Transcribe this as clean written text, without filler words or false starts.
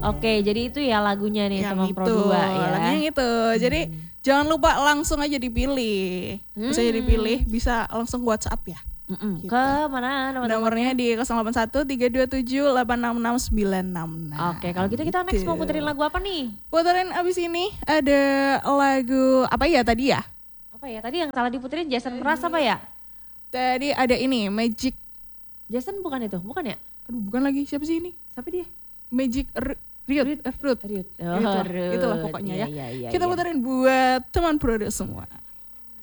Oke, jadi itu ya lagunya nih Yang Teman itu, Pro 2 ya. lagunya yang itu. Jadi jangan lupa langsung aja dipilih. Bisa dipilih, bisa langsung WhatsApp ya. Gitu. Ke mana Nomornya di 081 327 866 966. Oke, kalau gitu kita next mau puterin lagu apa nih? Puterin abis ini ada lagu apa ya tadi ya? Apa ya? Tadi yang salah diputerin Jason Mraz apa ya? Tadi ada ini Magic. Jason bukan itu, bukan ya? Aduh bukan lagi, siapa sih ini? Siapa dia? Magic Riot. Riot. Oh, Itulah pokoknya ya. Iya, Kita puterin buat teman produk semua.